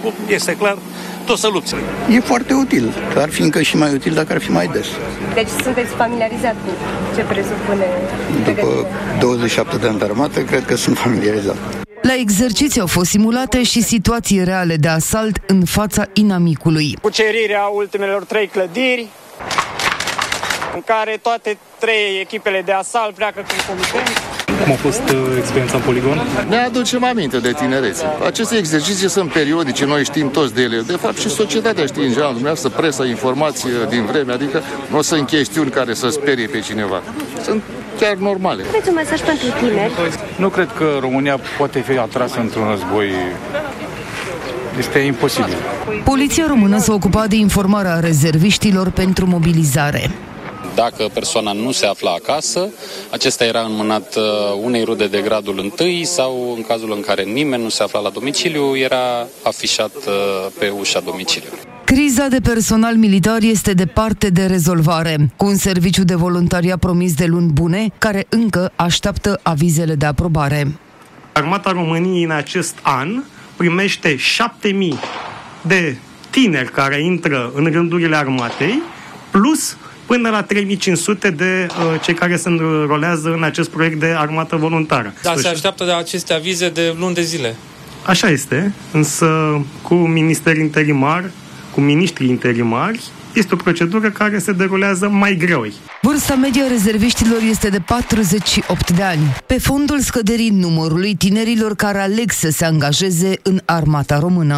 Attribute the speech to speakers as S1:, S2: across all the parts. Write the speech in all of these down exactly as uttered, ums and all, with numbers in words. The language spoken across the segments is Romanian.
S1: acum este clar, tot să lupți.
S2: E foarte util, ar fi încă și mai util dacă ar fi mai des.
S3: Deci sunteți familiarizat cu ce presupune?
S2: După douăzeci și șapte de ani de armată, cred că sunt familiarizat.
S4: La exerciții au fost simulate și situații reale de asalt în fața inamicului.
S5: Cucerirea ultimelor trei clădiri, în care toate trei echipele de asalt pleacă concomitent.
S6: Cum a fost uh, experiența în poligon?
S7: Ne aducem aminte de tinerețe. Aceste exerciții sunt periodice, noi știm toți de ele. De fapt și societatea știe în general, dumneavoastră, presa, informații din vreme, adică nu sunt chestiuni care să sperie pe cineva. Sunt chiar normale.
S3: Aveți un mesaj pentru tineri?
S8: Nu cred că România poate fi atrasă într-un război. Este imposibil.
S4: Poliția română s-a ocupat de informarea rezerviștilor pentru mobilizare.
S9: Dacă persoana nu se afla acasă, acesta era înmânat unei rude de gradul întâi sau, în cazul în care nimeni nu se afla la domiciliu, era afișat pe ușa domiciliului.
S4: Criza de personal militar este departe de rezolvare, cu un serviciu de voluntariat promis de luni bune, care încă așteaptă avizele de aprobare.
S10: Armata României în acest an primește șapte mii de tineri care intră în rândurile armatei, plus până la trei mii cinci sute de uh, cei care se înrolează în acest proiect de armată voluntară.
S11: Dar se așteaptă de aceste avize de luni de zile.
S10: Așa este, însă cu minister interimar, cu miniștri interimari, este o procedură care se derulează mai greu.
S4: Vârsta medie a rezerviștilor este de patruzeci și opt de ani, pe fondul scăderii numărului tinerilor care aleg să se angajeze în armata română.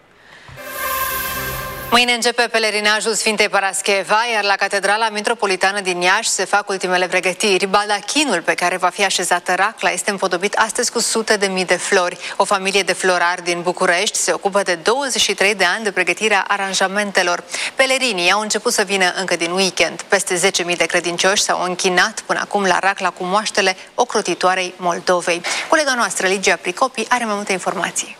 S12: Mâine începe pelerinajul Sfintei Parascheva, iar la Catedrala Metropolitană din Iași se fac ultimele pregătiri. Baldachinul pe care va fi așezată racla este împodobit astăzi cu sute de mii de flori. O familie de florari din București se ocupă de douăzeci și trei de ani de pregătirea aranjamentelor. Pelerinii au început să vină încă din weekend. Peste zece mii de credincioși s-au închinat până acum la racla cu moaștele ocrotitoarei Moldovei. Colega noastră, Ligia Pricopi, are mai multe informații.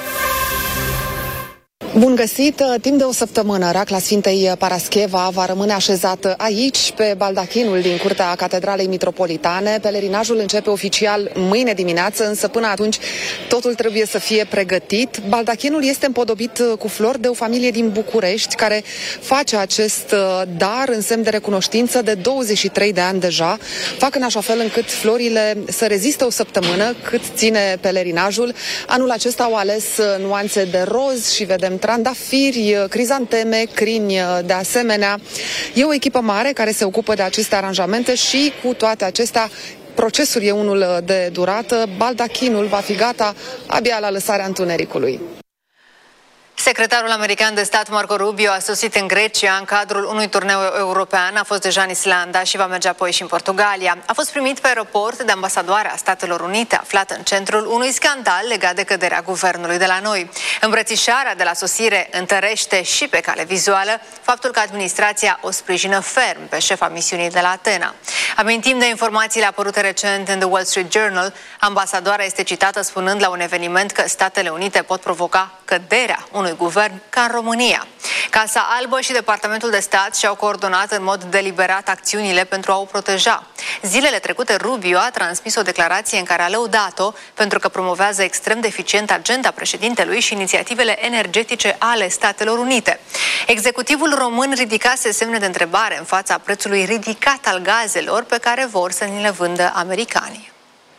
S13: Bun găsit! Timp de o săptămână, racla Sfintei Parascheva va rămâne așezată aici, pe baldachinul din curtea Catedralei Metropolitane. Pelerinajul începe oficial mâine dimineață, însă până atunci totul trebuie să fie pregătit. Baldachinul este împodobit cu flori de o familie din București, care face acest dar în semn de recunoștință de douăzeci și trei de ani deja. Fac în așa fel încât florile să reziste o săptămână cât ține pelerinajul. Anul acesta au ales nuanțe de roz și vedem trandafiri, crizanteme, crini de asemenea. E o echipă mare care se ocupă de aceste aranjamente și cu toate acestea procesul e unul de durată. Baldachinul va fi gata abia la lăsarea întunericului.
S12: Secretarul american de stat Marco Rubio a sosit în Grecia în cadrul unui turneu european, a fost deja în Islanda și va merge apoi și în Portugalia. A fost primit pe aeroport de ambasadoarea Statelor Unite, aflată în centrul unui scandal legat de căderea guvernului de la noi. Îmbrățișarea de la sosire întărește și pe cale vizuală faptul că administrația o sprijină ferm pe șefa misiunii de la Atena. Amintim de informațiile apărute recent în The Wall Street Journal. Ambasadoarea este citată spunând la un eveniment că Statele Unite pot provoca căderea unui guvern ca în România. Casa Albă și Departamentul de Stat și-au coordonat în mod deliberat acțiunile pentru a o proteja. Zilele trecute, Rubio a transmis o declarație în care a lăudat-o pentru că promovează extrem de eficient agenda președintelui și inițiativele energetice ale Statelor Unite. Executivul român ridicase semne de întrebare în fața prețului ridicat al gazelor pe care vor să ni le vândă americanii.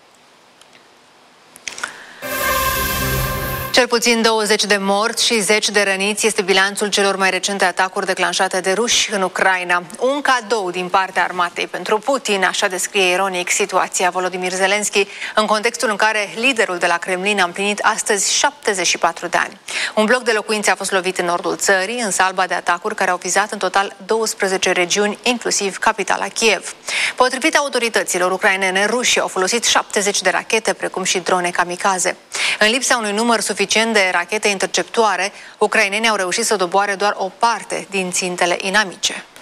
S12: Cel puțin douăzeci de morți și zeci de răniți este bilanțul celor mai recente atacuri declanșate de ruși în Ucraina. Un cadou din partea armatei pentru Putin, așa descrie ironic situația Volodymyr Zelensky, în contextul în care liderul de la Kremlin a împlinit astăzi șaptezeci și patru de ani. Un bloc de locuințe a fost lovit în nordul țării, în salba de atacuri care au vizat în total douăsprezece regiuni, inclusiv capitala Kiev. Potrivit autorităților ucrainene, rușii au folosit șaptezeci de rachete, precum și drone kamikaze. În lipsa unui număr suficient de rachete interceptoare, ucrainenii au reușit să doboare doar o parte din țintele inamice.